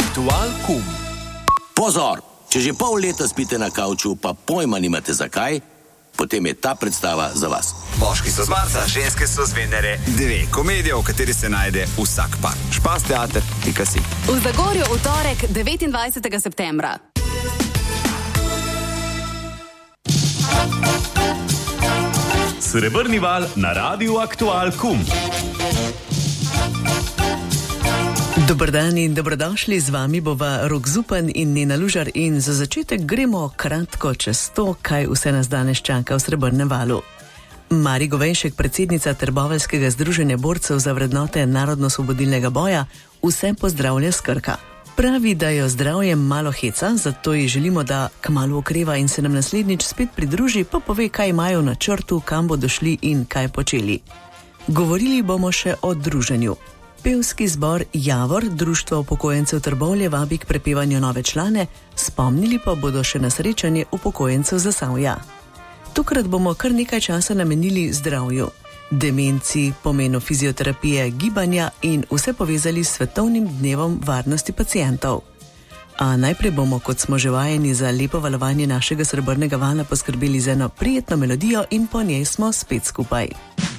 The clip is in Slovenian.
Aktual kum. Pozor! Če že pol leta spite na kavču, pa pojma nimate zakaj, potem je ta predstava za vas. Moški so z Marsa, ženske so z Venere. 2 komedije, v kateri se najde vsak par. Špas teater.si. V Zagorju v torek 29. septembra. Srebrni val na Radiu Aktual kum. Dober dan in dobrodošli, z vami bova Rok Zupan in Nena Lužar in za začetek gremo kratko čez to, kaj vse nas danes čaka v Srebrnem valu. Mari Govejšek, predsednica Trboveljskega združenja borcev za vrednote narodno-osvobodilnega boja, vse pozdravlja s Krka. Pravi, da jo zdravje malo heca, zato ji želimo, da kmalu okreva in se nam naslednjič spet pridruži, pa pove, kaj imajo na načrtu, kam bodo šli in kaj počeli. Govorili bomo še o druženju. Pevski zbor Javor, Društvo upokojencev Trbovlje, vabi k prepevanju nove člane, spomnili pa bodo še na srečanje upokojencev Zasavja. Tokrat bomo kar nekaj časa namenili zdravju, demenci, pomenu fizioterapije, gibanja in vse povezali s Svetovnim dnevom varnosti pacientov. A najprej bomo, kot smo že vajeni za lepo valovanje našega srebrnega vala, poskrbeli za eno prijetno melodijo in po njej smo spet skupaj.